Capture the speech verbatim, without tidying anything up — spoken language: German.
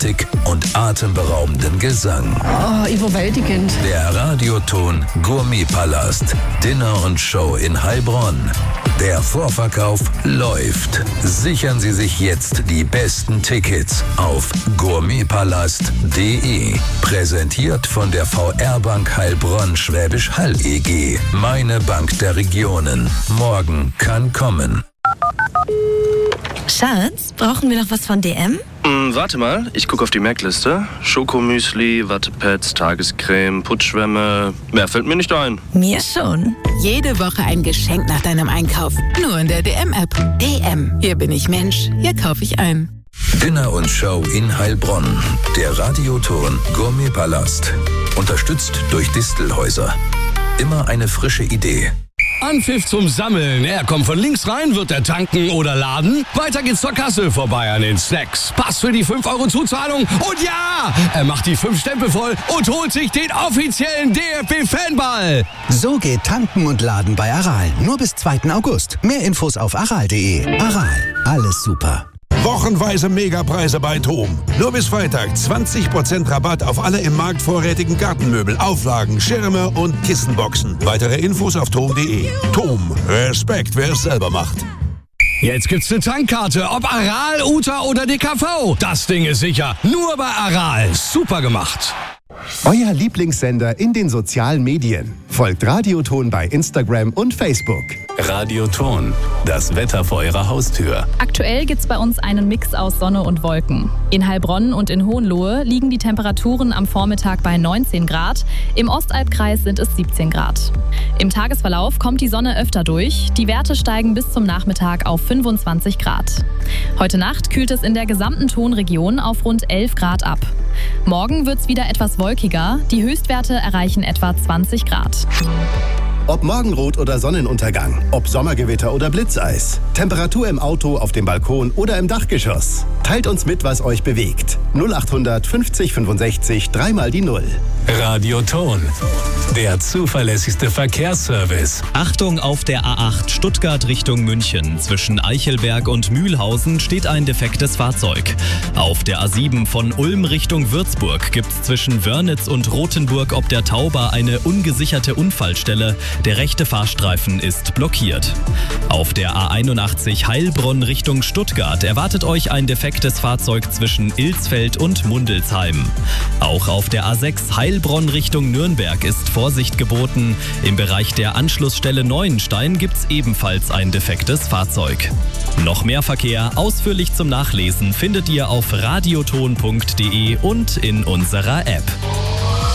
Haptik und atemberaubendem Gesang. Oh, überwältigend. Der Radioton Gourmetpalast. Dinner und Show in Heilbronn. Der Vorverkauf läuft. Sichern Sie sich jetzt die besten Tickets auf gourmetpalast punkt de. Präsentiert von der V R-Bank Heilbronn Schwäbisch Hall E G. Meine Bank der Regionen. Morgen kann kommen. Schatz, brauchen wir noch was von D M? Mm, warte mal, ich gucke auf die Merkliste. Schokomüsli, Wattepads, Tagescreme, Putzschwämme. Mehr fällt mir nicht ein. Mir schon. Jede Woche ein Geschenk nach deinem Einkauf. Nur in der D M-App. D M. Hier bin ich Mensch. Hier kaufe ich ein. Dinner und Show in Heilbronn. Der Radioton Gourmetpalast. Unterstützt durch Distelhäuser. Immer eine frische Idee. Anpfiff zum Sammeln. Er kommt von links rein, wird er tanken oder laden. Weiter geht's zur Kasse, vorbei an den Snacks. Pass für die fünf Euro Zuzahlung. Und ja, er macht die fünf Stempel voll und holt sich den offiziellen D F B-Fanball. So geht Tanken und Laden bei Aral. Nur bis zweiten August. Mehr Infos auf aral punkt de. Aral. Alles super. Wochenweise Megapreise bei TOM. Nur bis Freitag zwanzig Prozent Rabatt auf alle im Markt vorrätigen Gartenmöbel, Auflagen, Schirme und Kissenboxen. Weitere Infos auf tom punkt de. TOM. Respekt, wer es selber macht. Jetzt gibt's eine Tankkarte, ob Aral, Uta oder D K V. Das Ding ist sicher. Nur bei Aral. Super gemacht. Euer Lieblingssender in den sozialen Medien. Folgt Radioton bei Instagram und Facebook. Radioton, das Wetter vor eurer Haustür. Aktuell gibt's bei uns einen Mix aus Sonne und Wolken. In Heilbronn und in Hohenlohe liegen die Temperaturen am Vormittag bei neunzehn Grad. Im Ostalbkreis sind es siebzehn Grad. Im Tagesverlauf kommt die Sonne öfter durch. Die Werte steigen bis zum Nachmittag auf fünfundzwanzig Grad. Heute Nacht kühlt es in der gesamten Tonregion auf rund elf Grad ab. Morgen wird's wieder etwas wolkiger. Die Höchstwerte erreichen etwa zwanzig Grad. Ob Morgenrot oder Sonnenuntergang, ob Sommergewitter oder Blitzeis, Temperatur im Auto, auf dem Balkon oder im Dachgeschoss. Teilt uns mit, was euch bewegt. null achthundert fünfzig fünfundsechzig, dreimal die Null. Radioton, der zuverlässigste Verkehrsservice. Achtung, auf der A acht Stuttgart Richtung München. Zwischen Eichelberg und Mühlhausen steht ein defektes Fahrzeug. Auf der A sieben von Ulm Richtung Würzburg gibt's zwischen Wörnitz und Rothenburg ob der Tauber eine ungesicherte Unfallstelle. Der rechte Fahrstreifen ist blockiert. Auf der A einundachtzig Heilbronn Richtung Stuttgart erwartet euch ein defektes Fahrzeug zwischen Ilsfeld und Mundelsheim. Auch auf der A sechs Heilbronn Richtung Nürnberg ist Vorsicht geboten. Im Bereich der Anschlussstelle Neuenstein gibt's ebenfalls ein defektes Fahrzeug. Noch mehr Verkehr ausführlich zum Nachlesen findet ihr auf radioton punkt de und in unserer App.